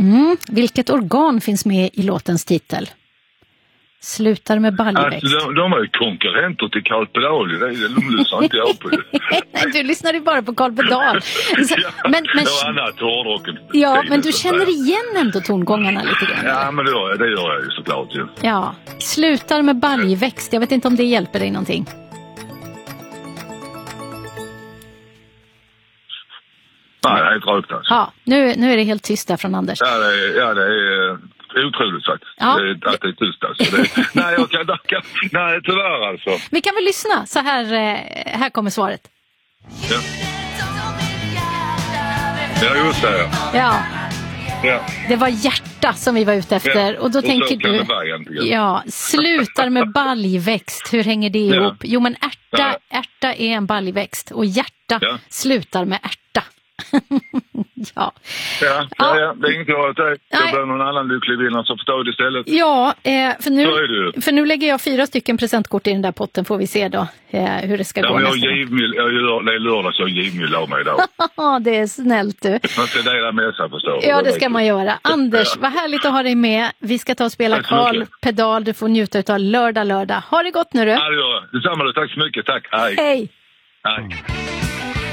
Vilket organ finns med i låtens titel? Slutar med baljväxt. Alltså, de är ju konkurrenter till Carl Pedal. De lyssnar inte jag på. Du lyssnar ju bara på Carl Pedal. Men du känner igen ändå tongångarna lite grann. Ja, men det gör jag ju såklart. Ja, slutar med baljväxt. Jag vet inte om det hjälper dig någonting. Nej, det är inte rökt alltså. Ja, nu är det helt tyst där från Anders. Ja, det är otroligt faktiskt. Ja. Att det är tyst alltså. Nej, tyvärr alltså. Vi kan väl lyssna. Så här kommer svaret. Ja, just det. Ja. Det var hjärta som vi var ute efter. Ja. Och då tänker du, slutar med baljväxt. Hur hänger det ihop? Jo, men ärta är en baljväxt. Och hjärta slutar med ärta. Ja, det är inget att det blir någon annan lycklig vinnare som förstår det istället. Ja, för nu lägger jag 4 stycken presentkort i den där potten, får vi se då hur det ska gå. Det är lördag så jag givmild av mig idag. Det är snällt du. Man ska dela med sig, förstår. Ja, det ska man göra. Anders, vad härligt att ha dig med. Vi ska ta och spela Carl Pedal. Du får njuta av lördag. Ha det gott nu du. Ja, det gör jag. Detsamma, tack så mycket. Tack, hej. Hej. Hej.